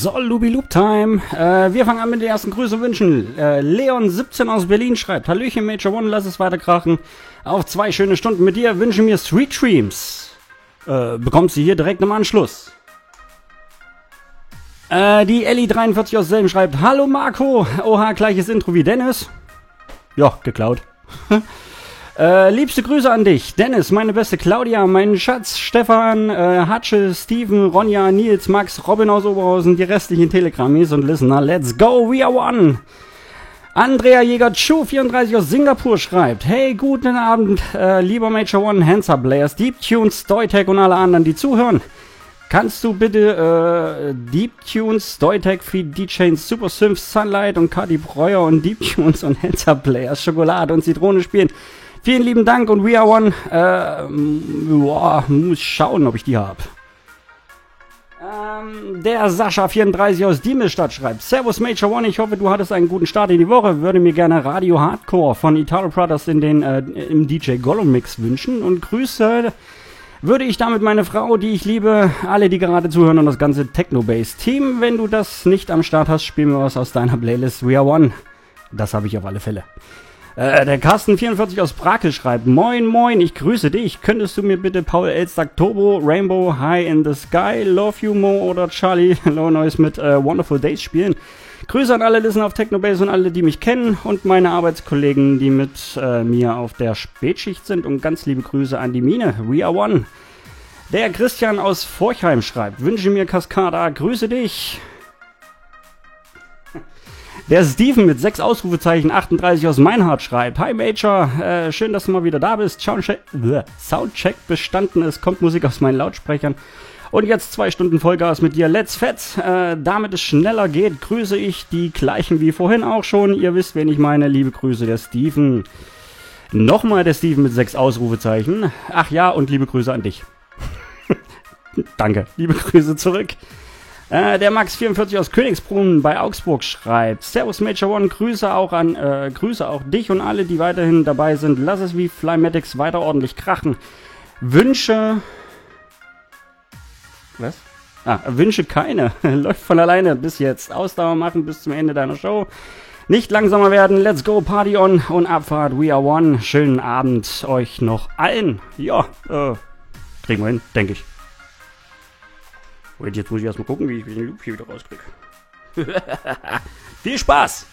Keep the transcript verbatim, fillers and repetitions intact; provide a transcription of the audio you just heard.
So, Lubi Loop Time. Äh, wir fangen an mit den ersten Grüßen und Wünschen. Äh, Leon siebzehn aus Berlin schreibt: Hallöchen Major One, lass es weiter krachen. Auf zwei schöne Stunden mit dir wünsche mir Sweet Dreams. Äh, bekommt sie hier direkt im Anschluss. Äh, die Ellie dreiundvierzig aus Selm schreibt: Hallo Marco. Oha, gleiches Intro wie Dennis. Ja, geklaut. Äh, liebste Grüße an dich, Dennis, meine beste Claudia, mein Schatz, Stefan, äh, Hatsche, Steven, Ronja, Nils, Max, Robin aus Oberhausen, die restlichen Telegrammis und Listener. Let's go, we are one! Andrea Jäger-Chu, vierunddreißig aus Singapur schreibt: Hey, guten Abend, äh, lieber Major One, Hands Up Players, Deep Tunes, Stoytech und alle anderen, die zuhören. Kannst du bitte äh, Deep Tunes, Stoytech, Feed, D-Chains, Super Synth, Sunlight und Cardi Breuer und Deep Tunes und Hands Up Players, Schokolade und Zitrone spielen? Vielen lieben Dank und We Are One. Äh, boah, muss schauen, ob ich die habe. Ähm, der Sascha vierunddreißig aus Diemelstadt schreibt: Servus Major One, ich hoffe, du hattest einen guten Start in die Woche. Würde mir gerne Radio Hardcore von Italo Brothers in den, äh, im D J Gollum Mix wünschen. Und Grüße würde ich damit meine Frau, die ich liebe, alle, die gerade zuhören und das ganze Techno-Bass-Team. Wenn du das nicht am Start hast, spiel mir was aus deiner Playlist We Are One. Das habe ich auf alle Fälle. Äh, der Carsten vierundvierzig aus Brakel schreibt: Moin, moin, ich grüße dich. Könntest du mir bitte Paul Elstag Turbo, Rainbow, High in the Sky, Love You Mo oder Charlie Low Noise mit äh, Wonderful Days spielen? Grüße an alle Listen auf Technobase und alle, die mich kennen und meine Arbeitskollegen, die mit äh, mir auf der Spätschicht sind, und ganz liebe Grüße an die Mine. We are one. Der Christian aus Forchheim schreibt: Wünsche mir Cascada, grüße dich. Der Steven mit sechs Ausrufezeichen achtunddreißig aus Meinhardt schreibt: Hi Major, äh, schön, dass du mal wieder da bist. Soundcheck, äh, Soundcheck bestanden, es kommt Musik aus meinen Lautsprechern. Und jetzt zwei Stunden Vollgas mit dir, let's fett. Äh, damit es schneller geht, grüße ich die gleichen wie vorhin auch schon. Ihr wisst, wen ich meine. Liebe Grüße, der Steven. Nochmal der Steven mit sechs Ausrufezeichen. Ach ja, und liebe Grüße an dich. Danke, liebe Grüße zurück. Äh, der Max vierundvierzig aus Königsbrunn bei Augsburg schreibt: Servus Major One, Grüße auch an, äh, Grüße auch dich und alle, die weiterhin dabei sind. Lass es wie Flymatics weiter ordentlich krachen. Wünsche... Was? Ah, Wünsche keine. Läuft von alleine bis jetzt. Ausdauer machen bis zum Ende deiner Show. Nicht langsamer werden. Let's go, Party on und Abfahrt. We are one. Schönen Abend euch noch allen. Ja, äh, kriegen wir hin, denke ich. Und jetzt muss ich erstmal gucken, wie ich den Loop hier wieder rauskriege. Viel Spaß!